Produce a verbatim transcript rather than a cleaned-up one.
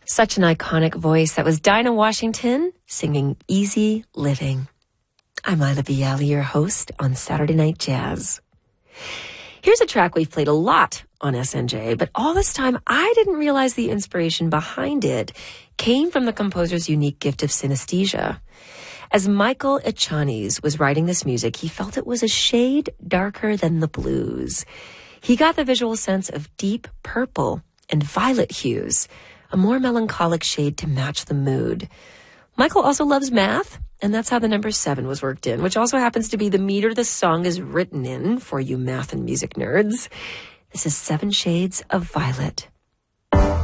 Such an iconic voice. That was Dinah Washington singing Easy Living. I'm Lila Bialy, your host on Saturday Night Jazz. Here's a track we've played a lot on S N J, but all this time I didn't realize the inspiration behind it came from the composer's unique gift of synesthesia. As Michael Echaniz was writing this music, he felt it was a shade darker than the blues. He got the visual sense of deep purple and violet hues, a more melancholic shade to match the mood. Michael also loves math, and that's how the number seven was worked in, which also happens to be the meter the song is written in for you math and music nerds. This is Seven Shades of Violet.